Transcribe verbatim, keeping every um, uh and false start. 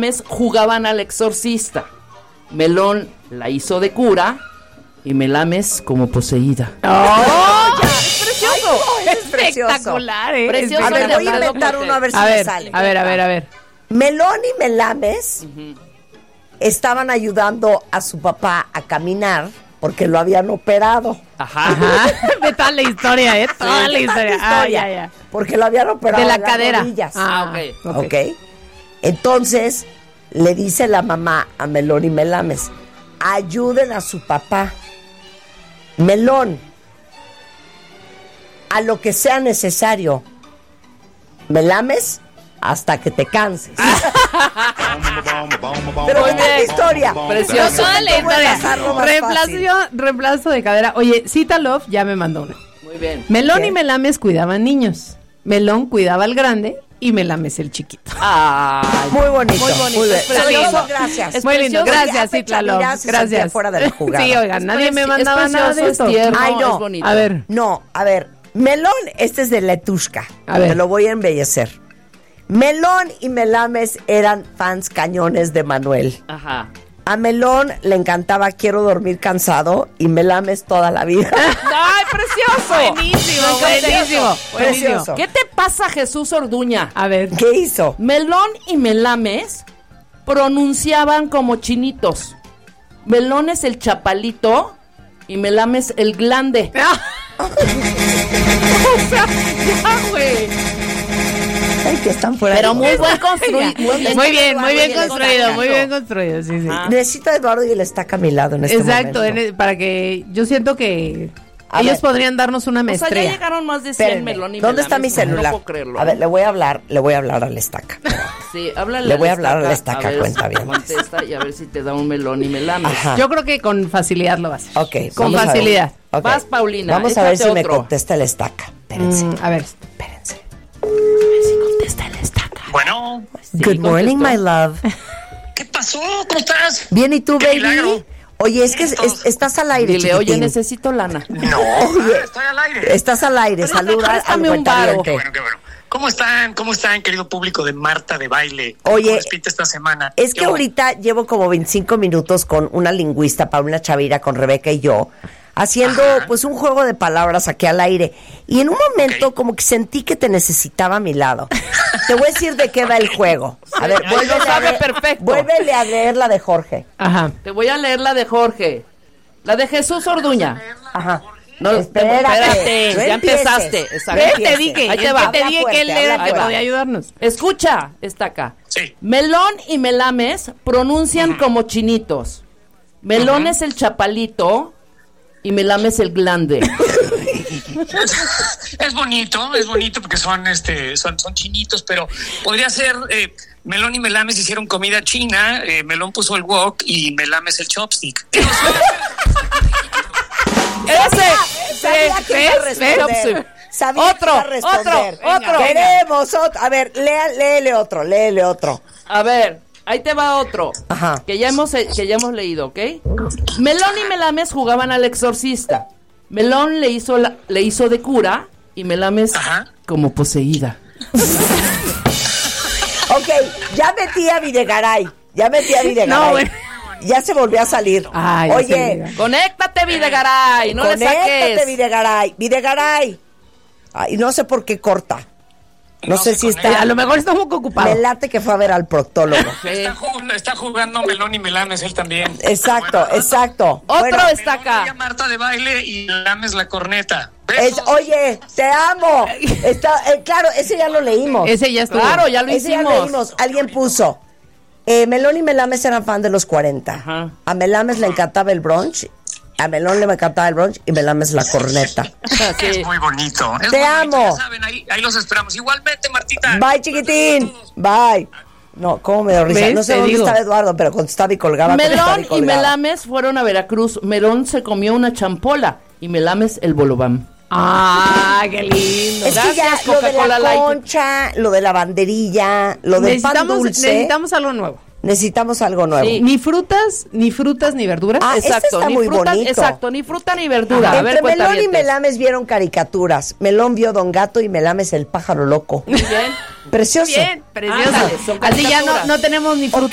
Melames jugaban al exorcista. Melón la hizo de cura y Melames como poseída. ¡Oh! Ya, es precioso. Ay, no, es precioso. Espectacular, ¿eh? Precioso. A ver, voy a Leonardo inventar Cortés. uno a ver si A me ver, sale. a ver, a ver, a ver. Melón y Melames uh-huh. estaban ayudando a su papá a caminar porque lo habían operado. Ajá. Ajá. De toda la historia, ¿eh? Toda Sí, la historia. toda la Ah, historia. ya, ya. Porque lo habían operado De la en las cadera. rodillas. Ah, ok. ok. Entonces, le dice la mamá a Melón y Melames, ayuden a su papá. Melón, a lo que sea necesario. Melames, hasta que te canses. Pero Muy ¿qué tal la bien. historia? Precioso. Toda la ¿Cómo historia. enlazarlo más fácil? Reemplazo, reemplazo de cadera. Oye, Cita Love ya me mandó una. Muy bien. Melón ¿Qué? y Melames cuidaban niños. Melón cuidaba al grande y Melames el chiquito. Ay, Muy bonito. Muy bonito, bien. es precioso. Saludos, gracias. Es Muy lindo. precioso. Gracias, Ya, Cita Love. Mira, se sentía Gracias. fuera de la jugada. Sí, oigan, nadie me Es mandaba precioso, nada de es esto. tierno, Ay, no. es bonito. A ver. No, a ver, Melón, este es de Letushka. A ver. Te lo voy a embellecer. Melón y Melames eran fans cañones de Manuel. Ajá. A Melón le encantaba Quiero dormir cansado y Melames toda la vida. ¡Ay, precioso! Buenísimo, Precioso. buenísimo. Precioso. ¿Qué te pasa, Jesús Orduña? A ver. ¿Qué hizo? Melón y Melames pronunciaban como chinitos. Melón es el chapalito y Melames el glande. O sea, ya, güey. Ay, que están fuera Pero de muy lugar. buen construido. Muy bien. Muy bien, muy bien Eduardo y el construido, estaca. muy bien construido, sí, sí. Ah. Necesito a Eduardo y el estaca a mi lado en este Exacto, en momento. el- para que yo siento que A ellos ver. podrían darnos una O sea, maestría. ya llegaron más de cien Espérenme, Melón y ¿dónde está Melames, mi no celular? puedo creerlo. A ver, le voy a hablar, le voy a hablar al estaca. Sí, háblale Le voy a al hablar al estaca, estaca, a ver cuenta si bien. Contesta y a ver si te da un Melón y Melames. Ajá. Yo creo que con facilidad lo va a hacer. Ok, Con vamos a ver. facilidad. Ok. Vas, Paulina, Vamos a ver échate si me otro. contesta el estaca. Espérense. Mm, a ver. Espérense. A ver si contesta el estaca. Bueno, Sí, Good morning, contestó. my love. ¿qué pasó? ¿Cómo estás? Bien, ¿y tú, Qué baby? milagro. Oye, es que es- Estos- estás al aire, Dile, oye, chiquitín. necesito lana. No, ah, estoy al aire. Estás al aire, Pero saluda al préstame un varo. cuentaviente. Qué bueno, qué bueno. ¿Cómo están? ¿Cómo están, querido público de Marta de Baile? Oye, ¿Cómo les pinta esta semana? Es que Yo- ahorita llevo como veinticinco minutos con una lingüista, Paulina Chavira, con Rebeca y yo, haciendo Ajá. pues un juego de palabras aquí al aire. Y en un momento Ok. como que sentí que te necesitaba a mi lado. Te voy a decir de qué va el juego. A ver, Ahí vuélvele lo a sabe leer- perfecto. Vuélvele a leer la de Jorge. Ajá. Te voy a leer la de Jorge. La de Jesús Orduña. Ajá. No, Espérate, espérate, no ya empieces. empezaste. No Exacto. ¿Ves? empieces. Te dije, Ahí te es va. que te Habla dije fuerte, que él era el habla que fuerte. podía ayudarnos. Escucha, está acá. Sí. Melón y Melames pronuncian como chinitos. Melón es el chapalito y Melames el glande. Es bonito, es bonito porque son este, son, son chinitos, pero podría ser eh, Melón y Melames hicieron comida china, eh, Melón puso el wok y Melames el chopstick. Ese, Sabía que iba a ¿ves? responder. ¿Ves? Sabía Otro, que iba a responder. otro, otro. Queremos otro. A ver, lea, léele otro, léele otro. A ver, ahí te va otro. Ajá. Que ya hemos, que ya hemos leído, ¿ok? Melón y Melames jugaban al exorcista. Melón le hizo, la- le hizo de cura y Melames Ajá. como poseída. Ok, ya metí a Videgaray. Ya metí a Videgaray. No, bueno. Ya se volvió a salir. Ay, ya se Oye, diga. Conéctate, Videgaray, no le conéctate, saques. Videgaray. Videgaray. Ay, no sé por qué corta. No, No sé se si conecta. está. A lo mejor está un poco ocupado. Me late que fue a ver al proctólogo. Sí. Está, jugando, está jugando Melón y Melames él también. Exacto, Bueno, exacto. Otro Bueno, está Melón oye a acá. Marta de Baile y Melames la corneta. es- Besos. oye, te amo. Está, eh, claro, ese ya lo leímos. Ese ya estuvo. Claro, ya lo Ese ya hicimos. leímos. Alguien puso. Eh, Melón y Melames eran fan de los cuarenta. Ajá. A Melames le encantaba el brunch. A Melón le encantaba el brunch y Melames la corneta. Sí. Es muy bonito. Es Te muy bonito, amo. ya saben, ahí, ahí los esperamos. Igualmente, Martita. Bye, chiquitín. Bye. No, cómo me dio risa. ¿Ves? No sé Te dónde digo. estaba Eduardo, pero contestaba y colgaba. contestaba Melón y colgaba. Melames fueron a Veracruz. Melón se comió una champola y Melames el bolobán. Ah, qué lindo. Es que ya Gracias, lo de Coca-Cola la Light. concha, lo de la banderilla, lo del pan necesitamos, dulce. necesitamos algo nuevo. Necesitamos algo nuevo. Sí. Ni frutas, ni frutas, ni verduras. Ah, este Exacto, está ni muy fruta, bonito. exacto, ni fruta ni verdura. A Entre ver, Melón y cuentavientes. Melames vieron caricaturas. Melón vio Don Gato y Melames el pájaro loco. Muy bien. Precioso. Bien, precioso. Ándale, son Así ya no, caricaturas. no tenemos ni frutas